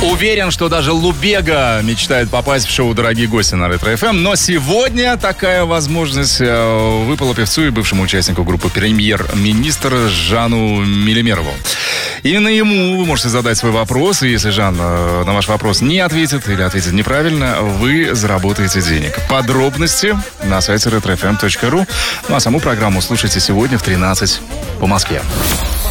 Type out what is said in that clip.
Уверен, что даже Лубега мечтает попасть в шоу «Дорогие гости» на Ретро-ФМ. Но сегодня такая возможность выпала певцу и бывшему участнику группы «Премьер-министр» Жану Мелимерову. Именно ему вы можете задать свой вопрос. И если Жан на ваш вопрос не ответит или ответит неправильно, вы заработаете денег. Подробности на сайте retrofm.ru. Ну а саму программу слушайте сегодня в 13 по Москве.